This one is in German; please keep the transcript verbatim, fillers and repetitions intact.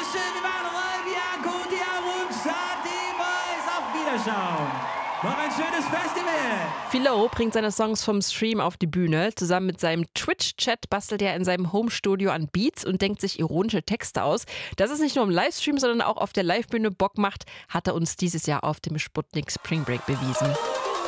Dankeschön, wir waren live, ja, gut, ja, Rundstadt, die Boys, auf Wiederschauen. Noch ein schönes Festival. Philo bringt seine Songs vom Stream auf die Bühne. Zusammen mit seinem Twitch-Chat bastelt er in seinem Homestudio an Beats und denkt sich ironische Texte aus. Dass es nicht nur im Livestream, sondern auch auf der Livebühne Bock macht, hat er uns dieses Jahr auf dem Sputnik Spring Break bewiesen.